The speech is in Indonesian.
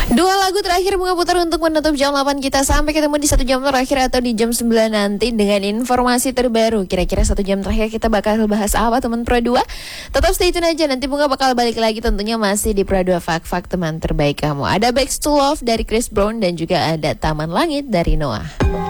Dua lagu terakhir Bunga putar untuk menutup jam 8 kita. Sampai ketemu di 1 jam terakhir atau di jam 9 nanti dengan informasi terbaru. Kira-kira 1 jam terakhir kita bakal bahas apa teman Pro 2? Tetap stay tune aja, nanti Bunga bakal balik lagi tentunya masih di Pro 2 Fak-Fak teman terbaik kamu. Ada Back to Love dari Chris Brown dan juga ada Taman Langit dari Noah.